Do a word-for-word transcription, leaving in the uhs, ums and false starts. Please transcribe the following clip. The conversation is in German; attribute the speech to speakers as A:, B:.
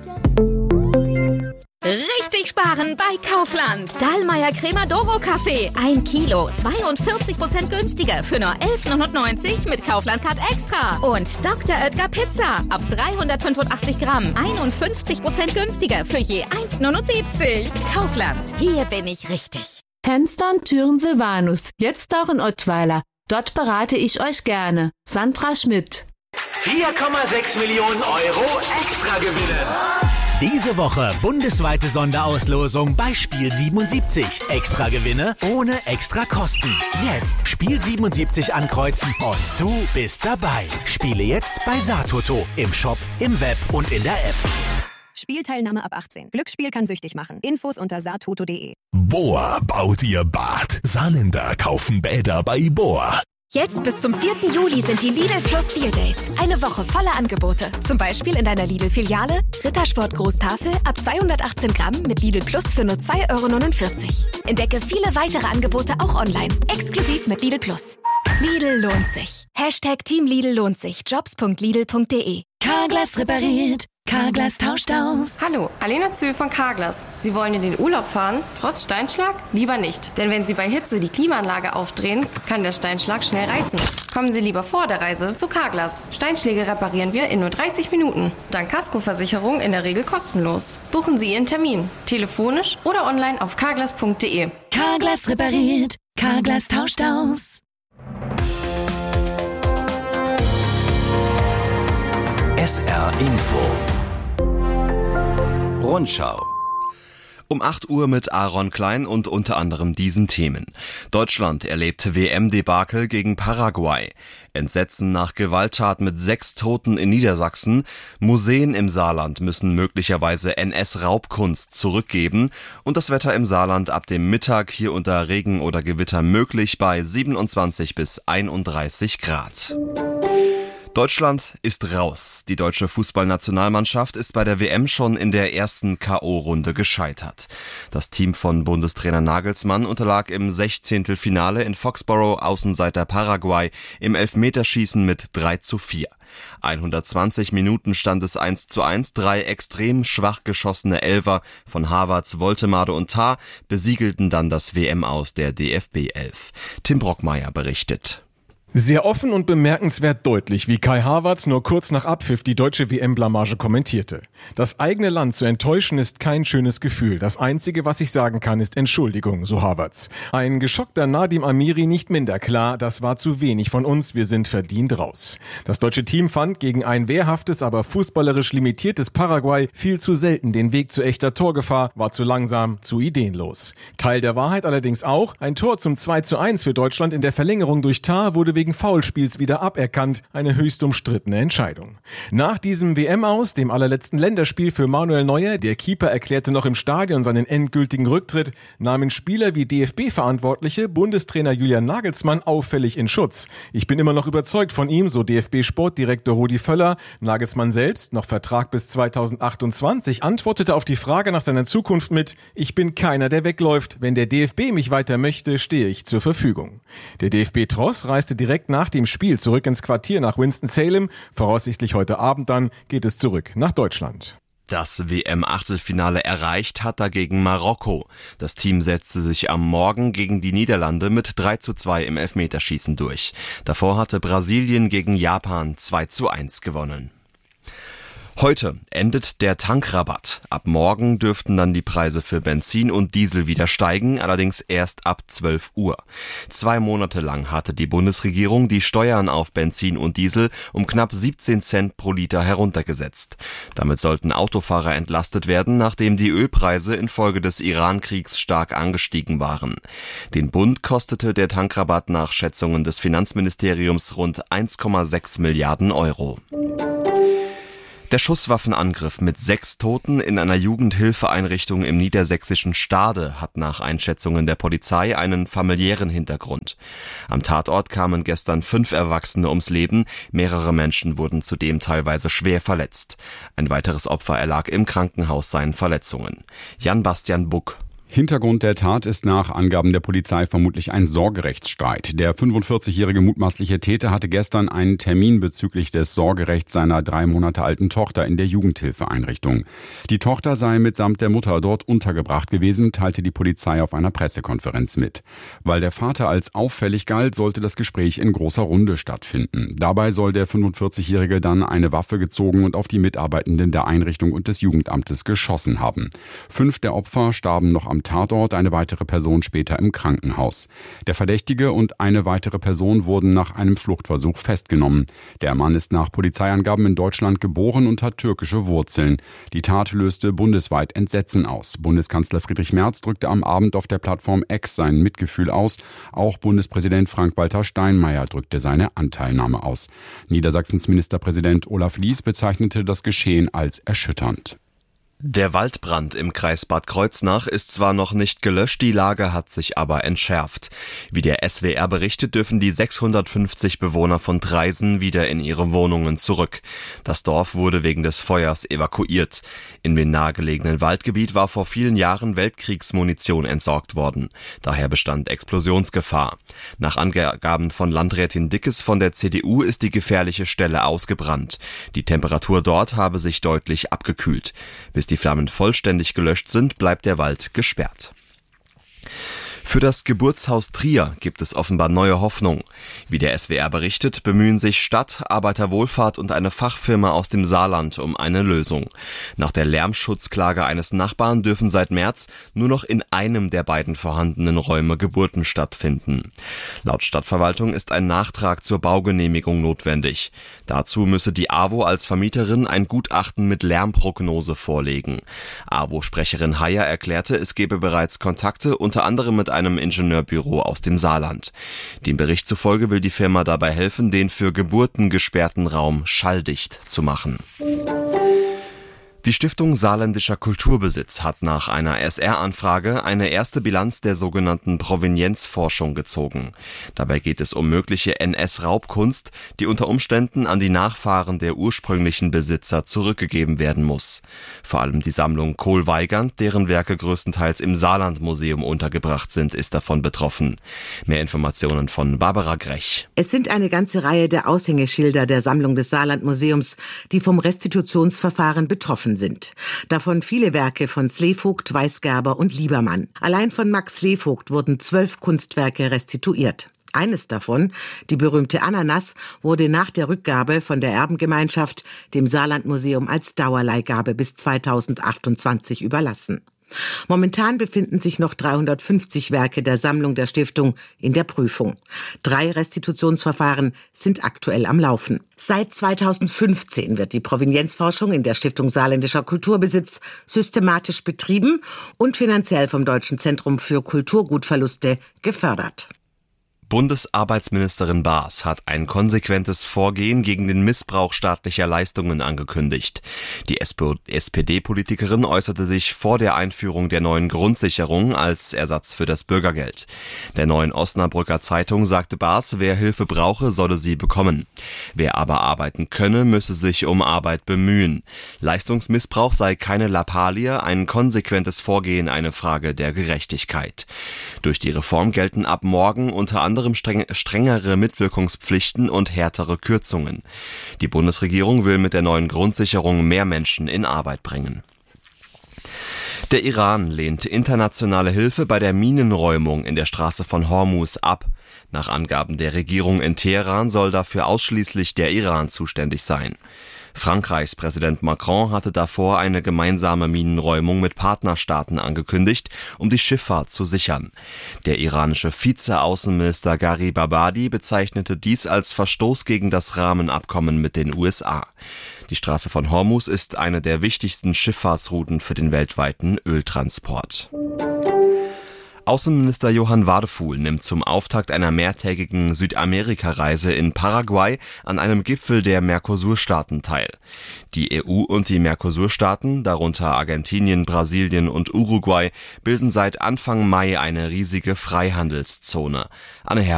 A: Richtig sparen bei Kaufland. Dallmayr Cremadoro Kaffee. Ein Kilo, zweiundvierzig Prozent günstiger für nur elf neunundneunzig mit Kaufland-Card Extra. Und Doktor Oetker Pizza. Ab dreihundertfünfundachtzig Gramm, einundfünfzig Prozent günstiger für je eins neunundsiebzig. Kaufland, hier bin ich richtig.
B: Fenstern, Türen Silvanus. Jetzt auch in Ottweiler. Dort berate ich euch gerne. Sandra Schmidt.
C: vier Komma sechs Millionen Euro extra gewinnen.
D: Diese Woche bundesweite Sonderauslosung bei Spiel siebenundsiebzig. Extra Gewinne ohne extra Kosten. Jetzt Spiel siebenundsiebzig ankreuzen und du bist dabei. Spiele jetzt bei Satoto, im Shop, im Web und in der App.
E: Spielteilnahme ab achtzehn. Glücksspiel kann süchtig machen. Infos unter satoto punkt de.
F: Bohr baut ihr Bad. Saarländer kaufen Bäder bei Bohr.
G: Jetzt bis zum vierten Juli sind die Lidl Plus Deal Days. Eine Woche voller Angebote. Zum Beispiel in deiner Lidl-Filiale Rittersport Großtafel ab zweihundertachtzehn Gramm mit Lidl Plus für nur zwei Euro neunundvierzig. Entdecke viele weitere Angebote auch online. Exklusiv mit Lidl Plus. Lidl lohnt sich. Hashtag Team Lidl lohnt sich. Jobs punkt lidl punkt de.
H: Carglass repariert. Carglass tauscht aus.
I: Hallo, Alena Zöhl von Carglass. Sie wollen in den Urlaub fahren, trotz Steinschlag? Lieber nicht. Denn wenn Sie bei Hitze die Klimaanlage aufdrehen, kann der Steinschlag schnell reißen. Kommen Sie lieber vor der Reise zu Carglass. Steinschläge reparieren wir in nur dreißig Minuten. Dank Kaskoversicherung in der Regel kostenlos. Buchen Sie Ihren Termin. Telefonisch oder online auf carglass punkt de.
H: Carglass repariert. Carglass tauscht aus.
J: S R Info Rundschau.
K: Um acht Uhr mit Aaron Klein und unter anderem diesen Themen. Deutschland erlebt W M-Debakel gegen Paraguay. Entsetzen nach Gewalttat mit sechs Toten in Niedersachsen. Museen im Saarland müssen möglicherweise N S-Raubkunst zurückgeben. Und das Wetter im Saarland ab dem Mittag hier unter Regen oder Gewitter möglich bei siebenundzwanzig bis einunddreißig Grad. Deutschland ist raus. Die deutsche Fußballnationalmannschaft ist bei der W M schon in der ersten K O-Runde gescheitert. Das Team von Bundestrainer Nagelsmann unterlag im Sechzehntelfinale in Foxborough Außenseiter Paraguay im Elfmeterschießen mit drei zu vier. hundertzwanzig Minuten stand es eins zu eins. Drei extrem schwach geschossene Elfer von Havertz, Woltemade und Tah besiegelten dann das W M-Aus der D F B elf. Tim Brockmeier berichtet.
L: Sehr offen und bemerkenswert deutlich, wie Kai Havertz nur kurz nach Abpfiff die deutsche W M-Blamage kommentierte. Das eigene Land zu enttäuschen ist kein schönes Gefühl. Das Einzige, was ich sagen kann, ist Entschuldigung, so Havertz. Ein geschockter Nadim Amiri nicht minder klar, das war zu wenig von uns, wir sind verdient raus. Das deutsche Team fand gegen ein wehrhaftes, aber fußballerisch limitiertes Paraguay viel zu selten den Weg zu echter Torgefahr, war zu langsam, zu ideenlos. Teil der Wahrheit allerdings auch, ein Tor zum zwei zu eins für Deutschland in der Verlängerung durch Tah wurde wegen Foulspiels wieder aberkannt, eine höchst umstrittene Entscheidung. Nach diesem W M-Aus, dem allerletzten Länderspiel für Manuel Neuer, der Keeper erklärte noch im Stadion seinen endgültigen Rücktritt, nahmen Spieler wie D F B-Verantwortliche Bundestrainer Julian Nagelsmann auffällig in Schutz. Ich bin immer noch überzeugt von ihm, so D F B-Sportdirektor Rudi Völler. Nagelsmann selbst, noch Vertrag bis zweitausendachtundzwanzig, antwortete auf die Frage nach seiner Zukunft mit: Ich bin keiner, der wegläuft. Wenn der D F B mich weiter möchte, stehe ich zur Verfügung. Der D F B-Tross reiste direkt nach dem Spiel zurück ins Quartier nach Winston-Salem. Voraussichtlich heute Abend dann geht es zurück nach Deutschland.
K: Das W M-Achtelfinale erreicht hat dagegen Marokko. Das Team setzte sich am Morgen gegen die Niederlande mit drei zu zwei im Elfmeterschießen durch. Davor hatte Brasilien gegen Japan zwei zu eins gewonnen. Heute endet der Tankrabatt. Ab morgen dürften dann die Preise für Benzin und Diesel wieder steigen, allerdings erst ab zwölf Uhr. Zwei Monate lang hatte die Bundesregierung die Steuern auf Benzin und Diesel um knapp siebzehn Cent pro Liter heruntergesetzt. Damit sollten Autofahrer entlastet werden, nachdem die Ölpreise infolge des Iran-Kriegs stark angestiegen waren. Den Bund kostete der Tankrabatt nach Schätzungen des Finanzministeriums rund eins Komma sechs Milliarden Euro. Der Schusswaffenangriff mit sechs Toten in einer Jugendhilfeeinrichtung im niedersächsischen Stade hat nach Einschätzungen der Polizei einen familiären Hintergrund. Am Tatort kamen gestern fünf Erwachsene ums Leben, mehrere Menschen wurden zudem teilweise schwer verletzt. Ein weiteres Opfer erlag im Krankenhaus seinen Verletzungen. Jan Bastian Buck.
M: Hintergrund der Tat ist nach Angaben der Polizei vermutlich ein Sorgerechtsstreit. Der fünfundvierzigjährige mutmaßliche Täter hatte gestern einen Termin bezüglich des Sorgerechts seiner drei Monate alten Tochter in der Jugendhilfeeinrichtung. Die Tochter sei mitsamt der Mutter dort untergebracht gewesen, teilte die Polizei auf einer Pressekonferenz mit. Weil der Vater als auffällig galt, sollte das Gespräch in großer Runde stattfinden. Dabei soll der fünfundvierzigjährige dann eine Waffe gezogen und auf die Mitarbeitenden der Einrichtung und des Jugendamtes geschossen haben. Fünf der Opfer starben noch am Tatort, eine weitere Person später im Krankenhaus. Der Verdächtige und eine weitere Person wurden nach einem Fluchtversuch festgenommen. Der Mann ist nach Polizeiangaben in Deutschland geboren und hat türkische Wurzeln. Die Tat löste bundesweit Entsetzen aus. Bundeskanzler Friedrich Merz drückte am Abend auf der Plattform X sein Mitgefühl aus. Auch Bundespräsident Frank-Walter Steinmeier drückte seine Anteilnahme aus. Niedersachsens Ministerpräsident Olaf Lies bezeichnete das Geschehen als erschütternd.
K: Der Waldbrand im Kreis Bad Kreuznach ist zwar noch nicht gelöscht, die Lage hat sich aber entschärft. Wie der S W R berichtet, dürfen die sechshundertfünfzig Bewohner von Dreisen wieder in ihre Wohnungen zurück. Das Dorf wurde wegen des Feuers evakuiert. In dem nahegelegenen Waldgebiet war vor vielen Jahren Weltkriegsmunition entsorgt worden. Daher bestand Explosionsgefahr. Nach Angaben von Landrätin Dickes von der C D U ist die gefährliche Stelle ausgebrannt. Die Temperatur dort habe sich deutlich abgekühlt. Bis die Flammen vollständig gelöscht sind, bleibt der Wald gesperrt. Für das Geburtshaus Trier gibt es offenbar neue Hoffnung. Wie der S W R berichtet, bemühen sich Stadt, Arbeiterwohlfahrt und eine Fachfirma aus dem Saarland um eine Lösung. Nach der Lärmschutzklage eines Nachbarn dürfen seit März nur noch in einem der beiden vorhandenen Räume Geburten stattfinden. Laut Stadtverwaltung ist ein Nachtrag zur Baugenehmigung notwendig. Dazu müsse die AWO als Vermieterin ein Gutachten mit Lärmprognose vorlegen. AWO-Sprecherin Heyer erklärte, es gebe bereits Kontakte, unter anderem mit einem Ingenieurbüro aus dem Saarland. Dem Bericht zufolge will die Firma dabei helfen, den für Geburten gesperrten Raum schalldicht zu machen. Die Stiftung Saarländischer Kulturbesitz hat nach einer S R-Anfrage eine erste Bilanz der sogenannten Provenienzforschung gezogen. Dabei geht es um mögliche N S-Raubkunst, die unter Umständen an die Nachfahren der ursprünglichen Besitzer zurückgegeben werden muss. Vor allem die Sammlung Kohl-Weigand, deren Werke größtenteils im Saarlandmuseum untergebracht sind, ist davon betroffen. Mehr Informationen von Barbara Grech.
N: Es sind eine ganze Reihe der Aushängeschilder der Sammlung des Saarlandmuseums, die vom Restitutionsverfahren betroffen sind. Davon viele Werke von Slevogt, Weisgerber und Liebermann. Allein von Max Slevogt wurden zwölf Kunstwerke restituiert. Eines davon, die berühmte Ananas, wurde nach der Rückgabe von der Erbengemeinschaft dem Saarlandmuseum als Dauerleihgabe bis zweitausendachtundzwanzig überlassen. Momentan befinden sich noch dreihundertfünfzig Werke der Sammlung der Stiftung in der Prüfung. Drei Restitutionsverfahren sind aktuell am Laufen. Seit zweitausendfünfzehn wird die Provenienzforschung in der Stiftung Saarländischer Kulturbesitz systematisch betrieben und finanziell vom Deutschen Zentrum für Kulturgutverluste gefördert.
K: Bundesarbeitsministerin Baas hat ein konsequentes Vorgehen gegen den Missbrauch staatlicher Leistungen angekündigt. Die S P D-Politikerin äußerte sich vor der Einführung der neuen Grundsicherung als Ersatz für das Bürgergeld. Der Neuen Osnabrücker Zeitung sagte Baas, wer Hilfe brauche, solle sie bekommen. Wer aber arbeiten könne, müsse sich um Arbeit bemühen. Leistungsmissbrauch sei keine Lappalie, ein konsequentes Vorgehen eine Frage der Gerechtigkeit. Durch die Reform gelten ab morgen unter anderem strengere Mitwirkungspflichten und härtere Kürzungen. Die Bundesregierung will mit der neuen Grundsicherung mehr Menschen in Arbeit bringen. Der Iran lehnt internationale Hilfe bei der Minenräumung in der Straße von Hormuz ab. Nach Angaben der Regierung in Teheran soll dafür ausschließlich der Iran zuständig sein. Frankreichs Präsident Macron hatte davor eine gemeinsame Minenräumung mit Partnerstaaten angekündigt, um die Schifffahrt zu sichern. Der iranische Vize-Außenminister Gharib Abadi bezeichnete dies als Verstoß gegen das Rahmenabkommen mit den U S A. Die Straße von Hormuz ist eine der wichtigsten Schifffahrtsrouten für den weltweiten Öltransport. Außenminister Johann Wadefuhl nimmt zum Auftakt einer mehrtägigen Südamerika-Reise in Paraguay an einem Gipfel der Mercosur-Staaten teil. Die E U und die Mercosur-Staaten, darunter Argentinien, Brasilien und Uruguay, bilden seit Anfang Mai eine riesige Freihandelszone. Anne